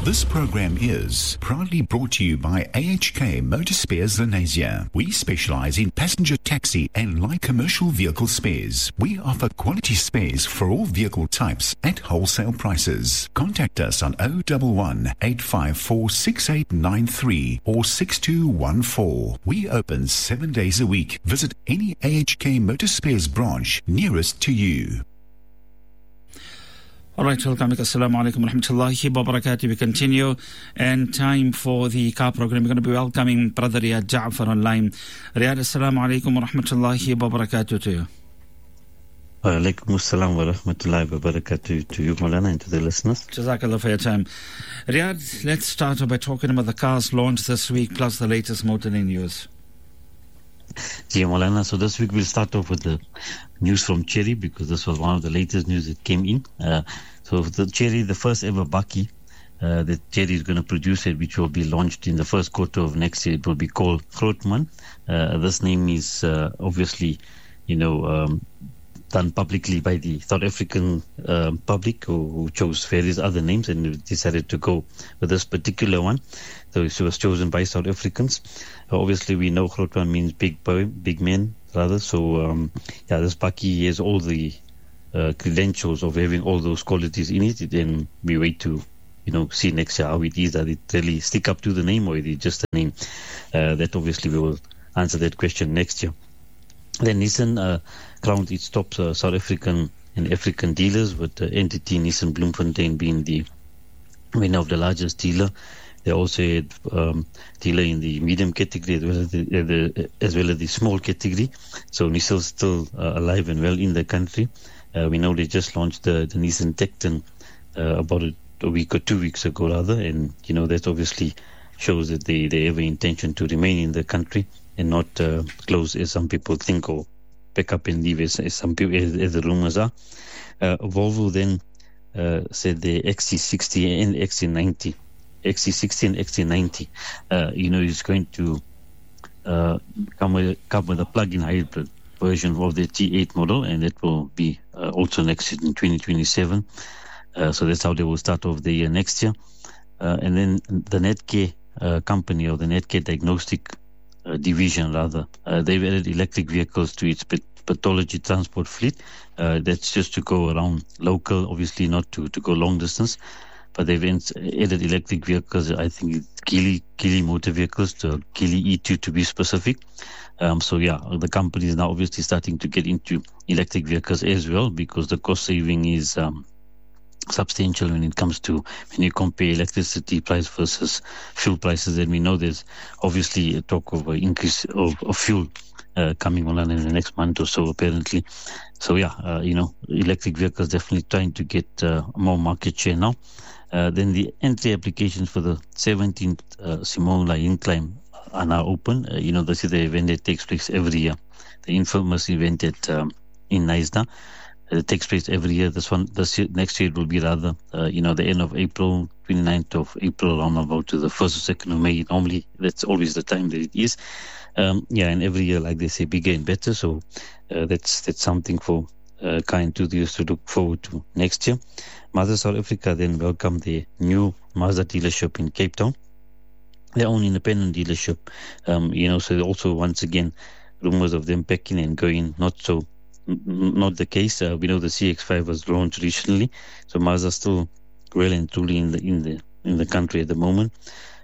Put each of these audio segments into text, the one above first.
This program is proudly brought to you by AHK Motor Spares Lenasia. We specialize in passenger taxi and light commercial vehicle spares. We offer quality spares for all vehicle types at wholesale prices. Contact us on 011 854 6893 or 6214. We open 7 days a week. Visit any AHK Motor Spares branch nearest to you. All right, welcome. Assalamu alaikum wa rahmatullahi wa barakatuh. We continue, and time for the car program. We're going to be welcoming Brother Riyad Ja'far online. Riyad, assalamu alaikum wa rahmatullahi wa barakatuh to you. Wa alaikum assalam wa rahmatullahi wa barakatuh to you, Maulana, and to the listeners. Jazakallah for your time. Riyad, let's start by talking about the cars launched this week, plus the latest motoring news. Yeah, Maulana, so this week we'll start off with the news from Chery, because this was one of the latest news that came in. So the Chery, the first ever bakkie that Chery is going to produce it, which will be launched in the first quarter of next year. It will be called Grootman. This name is obviously, done publicly by the South African public, who chose various other names and decided to go with this particular one. So it was chosen by South Africans. Obviously, we know Grootman means big boy, big man, rather. So, this bakkie has all the credentials of having all those qualities in it. Then we wait to, see next year how it is, that it really stick up to the name, or is it just a name. That obviously we will answer that question next year. Then Nissan crowned its top South African and African dealers, with the entity Nissan Bloemfontein being the winner of the largest dealer. They also had dealer in the medium category as well as the small category. So Nissan's still alive and well in the country. We know they just launched the Nissan Tecton about a week or 2 weeks ago, rather, and that obviously shows that they have an intention to remain in the country and not close, as some people think, or pack up and leave, as some people, as the rumors are. Volvo then said the XC60 and XC90. XC60 and XC90, is going to come with a plug-in hybrid version of the T8 model, and that will be also next year in 2027. So that's how they will start off the year next year. And then the Netcare company, or the Netcare Diagnostic division, rather, they've added electric vehicles to its pathology transport fleet. That's just to go around local, obviously not to go long distance. But they've added electric vehicles, I think Geely motor vehicles, to Geely E2 to be specific. The company is now obviously starting to get into electric vehicles as well, because the cost saving is substantial when it comes to, when you compare electricity price versus fuel prices. And we know there's obviously a talk of an increase of fuel coming on in the next month or so, apparently. So electric vehicles definitely trying to get more market share now. Then the entry applications for the 17th Simona Incline are now open. This is the event that takes place every year, the infamous event in Knysna. It takes place every year. Next year it will be rather, the end of April, 29th of April, around about to the 1st or 2nd of May. Normally, that's always the time that it is. And every year, like they say, bigger and better. So that's something for car enthusiasts to look forward to next year. Mazda South Africa then welcomed the new Mazda dealership in Cape Town, their own independent dealership. So also, once again, rumors of them packing and going, not the case. We know the CX-5 was launched recently, so Mazda still well and truly in the country at the moment.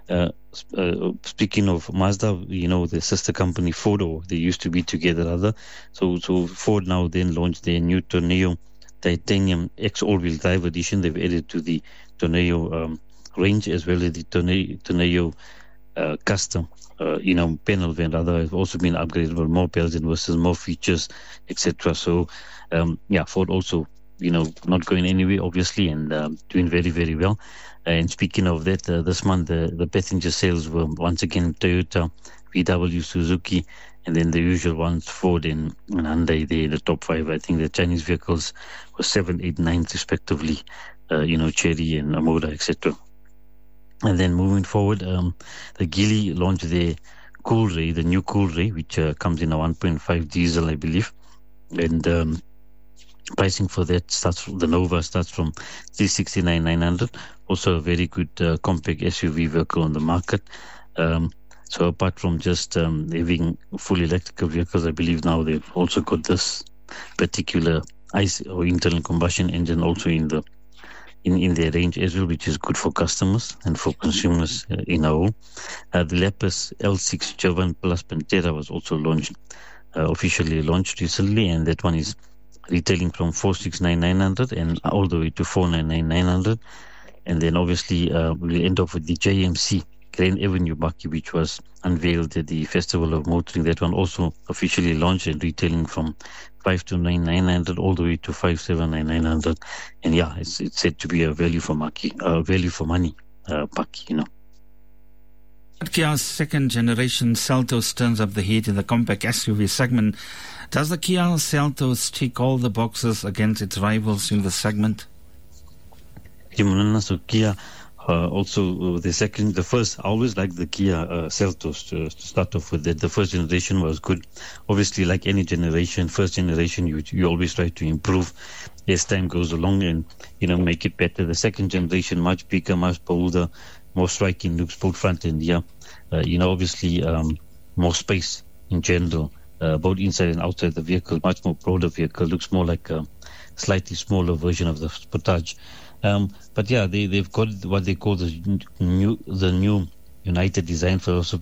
Speaking of Mazda, the sister company Ford, or they used to be together rather. So Ford now then launched their new Tourneo Titanium X all-wheel drive edition. They've added to the Tourneo range, as well as the Tourneo Custom, panel van rather, have also been upgraded with more bells and whistles, more features, etc. So, Ford also, not going anywhere, obviously, and doing very, very well. And speaking of that, this month, the passenger sales were once again Toyota, VW, Suzuki, and then the usual ones, Ford and Hyundai, the top five. I think the Chinese vehicles were 7, 8, 9 respectively, Chery and Amoda, etc. And then moving forward, the Geely launched the Coolray, the new Coolray, which comes in a 1.5 diesel, I believe. And Pricing for that the Nova starts from 369,900. Also a very good compact SUV vehicle on the market. So apart from just having full electrical vehicles, I believe now they've also got this particular ICE or internal combustion engine also in their range as well, which is good for customers and for consumers in our home. The Lapis L6 Javan Plus Pantera was also officially launched recently, and that one is retailing from 469,900 and all the way to 499,900. And then obviously we'll end up with the JMC Grand Avenue Bakkie, which was unveiled at the Festival of Motoring. That one also officially launched and retailing from 529,900 all the way to 579,900. And yeah, it's said to be a value for money Bakkie, Kia's second generation Seltos turns up the heat in the compact SUV segment. Does the Kia Seltos tick all the boxes against its rivals in the segment? So Kia also the first, I always like the Kia Seltos to start off with that. The first generation was good. Obviously, like any generation, first generation, you always try to improve as time goes along and, make it better. The second generation, much bigger, much bolder, more striking looks, both front and rear. Obviously, more space in general, both inside and outside the vehicle, much more broader vehicle, looks more like a slightly smaller version of the Sportage. But yeah, they've got what they call the new United Design philosophy.